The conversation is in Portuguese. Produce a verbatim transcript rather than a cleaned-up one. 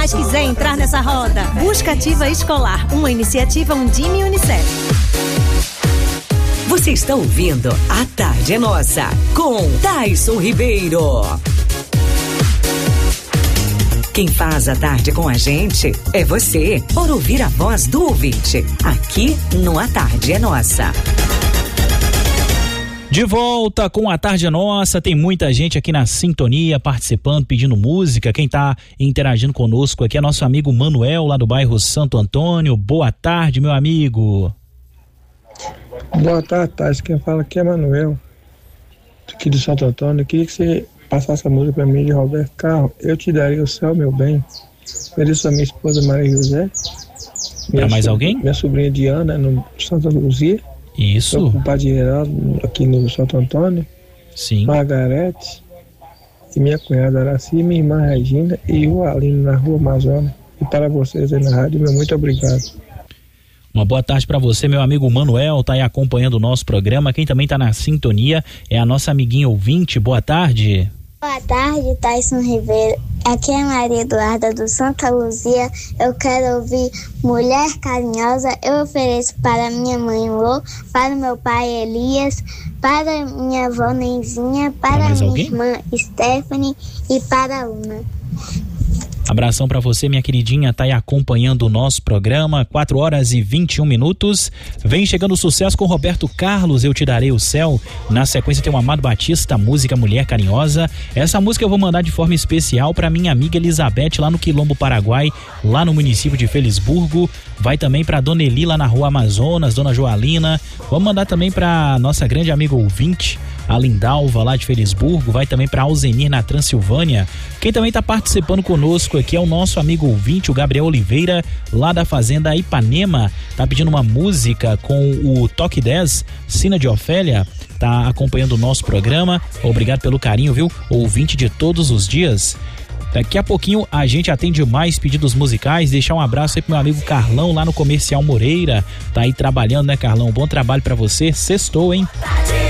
mais quiser entrar nessa roda. Busca Ativa Escolar, uma iniciativa Undime e Unicef. Você está ouvindo A Tarde é Nossa, com Taison Ribeiro. Quem faz a tarde com a gente é você, por ouvir a voz do ouvinte, aqui no A Tarde é Nossa. De volta com A Tarde é Nossa, tem muita gente aqui na sintonia, participando, pedindo música. Quem tá interagindo conosco aqui é nosso amigo Manuel, lá do bairro Santo Antônio. Boa tarde, meu amigo. Boa tarde, Thais. Quem fala aqui é Manuel, aqui de Santo Antônio. Eu queria que você passasse a música pra mim de Roberto Carlos. Eu te daria o céu, meu bem. Mereço a minha esposa Maria José. Pra mais so- alguém? Minha sobrinha Diana, no Santa Luzia. Isso. Meu compadre Geraldo, aqui no Santo Antônio. Sim. Margarete. E minha cunhada Araci, minha irmã Regina e o Aline na Rua Amazonas. E para vocês aí na rádio, meu muito obrigado. Uma boa tarde para você, meu amigo Manuel, tá aí acompanhando o nosso programa. Quem também tá na sintonia é a nossa amiguinha ouvinte. Boa tarde. Boa tarde, Taison Ribeiro. Aqui é Maria Eduarda do Santa Luzia. Eu quero ouvir Mulher Carinhosa. Eu ofereço para minha mãe Lô, para meu pai Elias, para minha avó Nenzinha, para minha alguém? irmã Stephanie e para a Luna. Abração pra você, minha queridinha, tá aí acompanhando o nosso programa, quatro horas e vinte e um minutos. Vem chegando o sucesso com Roberto Carlos, Eu Te Darei o Céu. Na sequência tem o Amado Batista, música Mulher Carinhosa. Essa música eu vou mandar de forma especial pra minha amiga Elizabeth, lá no Quilombo Paraguai, lá no município de Felisburgo. Vai também pra Dona Eli, lá na Rua Amazonas, Dona Joalina. Vamos mandar também pra nossa grande amiga ouvinte, a Lindalva, lá de Felisburgo. Vai também pra Alzenir, na Transilvânia. Quem também tá participando conosco aqui é o nosso amigo ouvinte, o Gabriel Oliveira, lá da Fazenda Ipanema. Tá pedindo uma música com o Toque dez, Sina de Ofélia. Tá acompanhando o nosso programa. Obrigado pelo carinho, viu? Ouvinte de todos os dias. Daqui a pouquinho a gente atende mais pedidos musicais. Deixar um abraço aí pro meu amigo Carlão, lá no Comercial Moreira. Tá aí trabalhando, né, Carlão? Bom trabalho pra você. Sextou, hein?